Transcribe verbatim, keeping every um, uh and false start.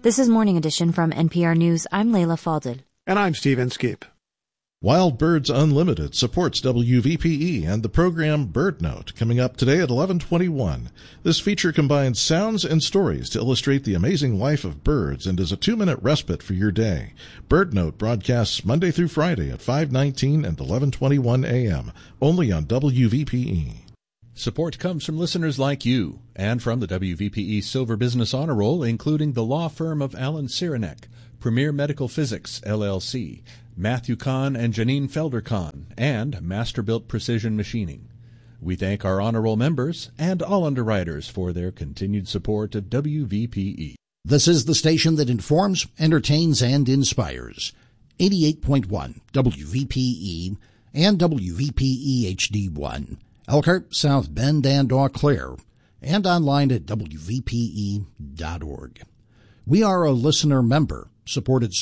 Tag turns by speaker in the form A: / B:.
A: This is Morning Edition from N P R News. I'm Layla Falded.
B: And I'm Steve Inskeep.
C: Wild Birds Unlimited supports W V P E and the program Bird Note, coming up today at eleven twenty-one. This feature combines sounds and stories to illustrate the amazing life of birds and is a two-minute respite for your day. Bird Note broadcasts Monday through Friday at five nineteen and eleven twenty-one a.m., only on W V P E.
D: Support comes from listeners like you and from the W V P E Silver Business Honor Roll, including the law firm of Alan Cyranek, Premier Medical Physics, L L C, Matthew Kahn and Janine Felder-Kahn, and Masterbuilt Precision Machining. We thank our honor roll members and all underwriters for their continued support of W V P E.
E: This is the station that informs, entertains, and inspires. eighty-eight point one W V P E and W V P E H D one. Elkhart, South Bend, and Eau Claire, and online at W V P E dot org. We are a listener member supported